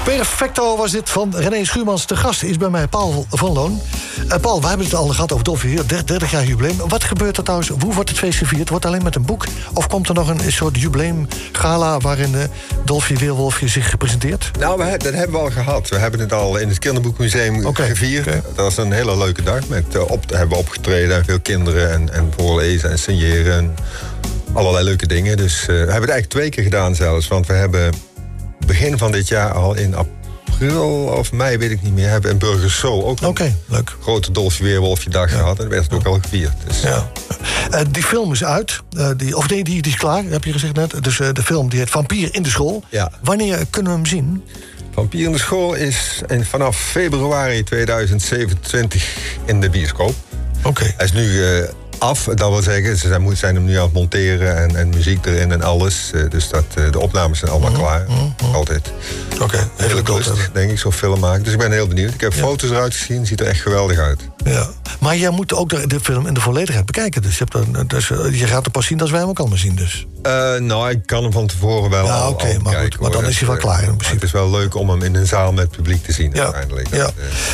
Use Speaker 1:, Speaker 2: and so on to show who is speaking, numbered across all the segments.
Speaker 1: Perfecto was dit van René Schuurmans. De gast is bij mij Paul van Loon. Paul, we hebben het al gehad over Dolfje Weer, 30 jaar jubileum. Wat gebeurt er trouwens? Hoe wordt het feest gevierd? Wordt het alleen met een boek? Of komt er nog een soort jubileumgala waarin Dolfje Weerwolfje zich presenteert?
Speaker 2: Nou, dat hebben we al gehad. We hebben het al in het Kinderboekmuseum gevierd. Okay. Dat was een hele leuke dag. Hebben we opgetreden en veel kinderen en voorlezen en signeren. En allerlei leuke dingen. Dus we hebben het eigenlijk 2 keer gedaan zelfs. Want we hebben begin van dit jaar al in april of mei, weet ik niet meer, hebben in Burgersoul ook een grote Dolfje Weerwolfje dag gehad. En dat werd het ook al gevierd. Dus.
Speaker 1: Ja. Die film is uit. Die is klaar, heb je gezegd net. Dus de film die heet Vampier in de School. Ja. Wanneer kunnen we hem zien?
Speaker 2: Vampier in de School is vanaf februari 2027 in de bioscoop.
Speaker 1: Oké.
Speaker 2: Hij is nu af, dat wil zeggen, ze zijn hem nu aan het monteren en muziek erin en alles. Dus de opnames zijn allemaal klaar. Altijd.
Speaker 1: Oké.
Speaker 2: Heel lustig, denk ik, zo'n film maken. Dus ik ben heel benieuwd. Ik heb foto's eruit gezien, ziet er echt geweldig uit.
Speaker 1: Ja. Maar jij moet ook de film in de volledigheid bekijken. Dus je gaat het pas zien als wij hem ook allemaal zien. Dus.
Speaker 2: Nou, ik kan hem van tevoren wel al
Speaker 1: maar
Speaker 2: kijken,
Speaker 1: goed, maar dan is hij wel klaar. In
Speaker 2: het is wel leuk om hem in een zaal met publiek te zien uiteindelijk.
Speaker 1: Ja.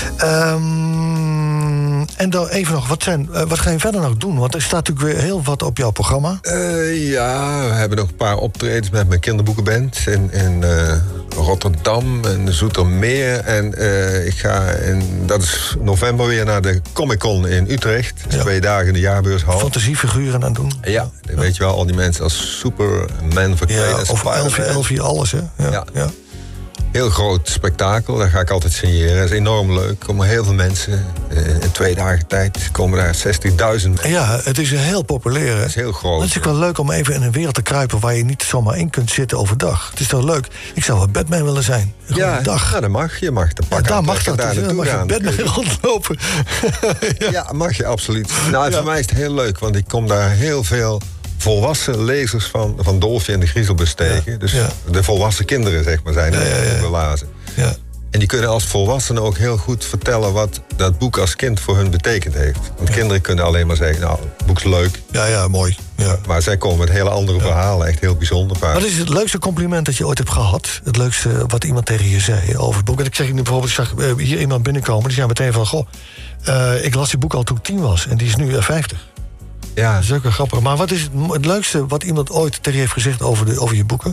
Speaker 1: En dan even nog, wat ga je verder nog doen? Want er staat natuurlijk weer heel wat op jouw programma.
Speaker 2: Ja, we hebben nog een paar optredens met mijn kinderboekenband in Rotterdam en Zoetermeer. En ik ga dat is november weer naar de Comic-Con in Utrecht. Dus 2 dagen in de jaarbeurshallen.
Speaker 1: Fantasiefiguren aan doen.
Speaker 2: Ja, weet je wel, al die mensen als Superman verkleden.
Speaker 1: Ja, of Elfie alles, hè? Ja.
Speaker 2: Heel groot spektakel, daar ga ik altijd signeren. Dat is enorm leuk. Er komen heel veel mensen. In 2 dagen tijd komen daar 60.000 mensen.
Speaker 1: Ja, het is heel populair. Hè?
Speaker 2: Het is heel groot.
Speaker 1: Het is ook wel leuk om even in een wereld te kruipen waar je niet zomaar in kunt zitten overdag. Het is toch leuk? Ik zou wel Batman willen zijn. Dag.
Speaker 2: Ja, dat mag. Je mag de pak
Speaker 1: daar mag dat.
Speaker 2: Daar
Speaker 1: mag je Batman rondlopen.
Speaker 2: Ja, mag je absoluut. Nou, voor mij is het heel leuk, want ik kom daar heel veel volwassen lezers van Dolfje en de Griezelbus tegen. Dus de volwassen kinderen, zeg maar, zijn er belazen. Ja. En die kunnen als volwassenen ook heel goed vertellen wat dat boek als kind voor hun betekend heeft. Want kinderen kunnen alleen maar zeggen, nou, het boek is leuk.
Speaker 1: Ja, mooi. Ja.
Speaker 2: Maar zij komen met hele andere verhalen, echt heel bijzonder.
Speaker 1: Wat is het leukste compliment dat je ooit hebt gehad? Het leukste wat iemand tegen je zei over het boek? En ik zeg nu bijvoorbeeld, ik zag hier iemand binnenkomen, die zei meteen van, ik las die boek al toen ik 10 was en die is nu 50. Ja. Dat is ook wel grappig. Maar wat is het leukste wat iemand ooit tegen je heeft gezegd over je boeken?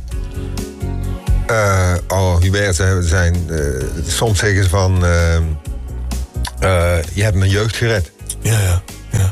Speaker 2: Hubert, soms zeggen ze van, je hebt mijn jeugd gered.
Speaker 1: Ja.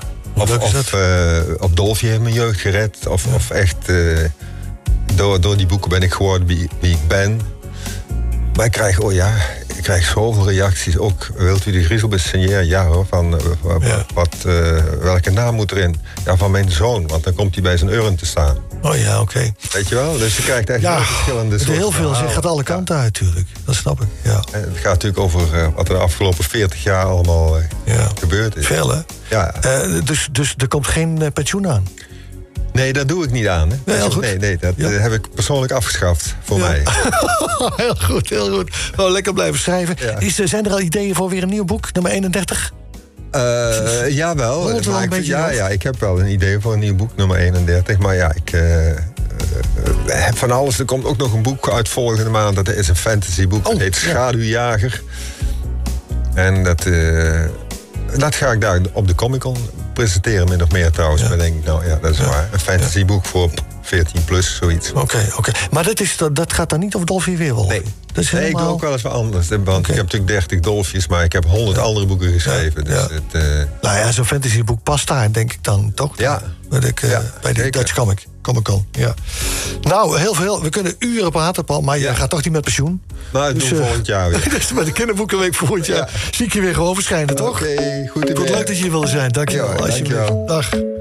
Speaker 2: Of Dolfje heeft mijn jeugd gered. Of echt, door die boeken ben ik geworden wie ik ben. Maar ik krijg zoveel reacties. Ook, wilt u die Griezelbus signeren? Ja hoor, welke naam moet erin? Ja, van mijn zoon, want dan komt hij bij zijn urn te staan.
Speaker 1: Oh ja, oké.
Speaker 2: Weet je wel? Dus je krijgt echt verschillende soorten.
Speaker 1: Heel veel, het gaat alle kanten uit natuurlijk. Dat snap ik, ja.
Speaker 2: En het gaat natuurlijk over wat er de afgelopen 40 jaar allemaal gebeurd is.
Speaker 1: Veel, hè?
Speaker 2: Ja.
Speaker 1: Dus er komt geen pensioen aan?
Speaker 2: Nee, dat doe ik niet aan. Hè?
Speaker 1: Nee, heel goed.
Speaker 2: Nee, dat heb ik persoonlijk afgeschaft voor mij.
Speaker 1: Heel goed. Gewoon lekker blijven schrijven. Ja. Zijn er al ideeën voor weer een nieuw boek, nummer 31?
Speaker 2: Jawel. Ik heb wel een idee voor een nieuw boek, nummer 31. Maar ja, ik heb van alles. Er komt ook nog een boek uit volgende maand. Dat is een fantasyboek. Dat heet Schaduwjager. En dat ga ik daar op de Comic-Con presenteren, min of meer trouwens. Maar denk ik, dat is waar. Een fantasyboek voor 14 plus, zoiets.
Speaker 1: Oké. Maar dat gaat dan niet over Dolfje Weerwolf?
Speaker 2: Nee. Ik doe ook wel eens wat anders. Want ik heb natuurlijk 30 Dolfjes, maar ik heb 100 andere boeken geschreven.
Speaker 1: Zo'n fantasyboek past daar, denk ik dan, toch?
Speaker 2: Ja.
Speaker 1: Bij de Dutch Comic-Con. Ja. Nou, heel veel. We kunnen uren praten, Paul, maar je gaat toch niet met pensioen?
Speaker 2: Nou, dat doen we volgend jaar weer.
Speaker 1: Dus bij de kinderboekenweek volgend jaar zie ik je weer gewoon verschijnen, toch?
Speaker 2: Oké, goed idee.
Speaker 1: Wat leuk dat je hier wilde zijn. Dank je wel.
Speaker 2: Dankjewel.
Speaker 1: Dag.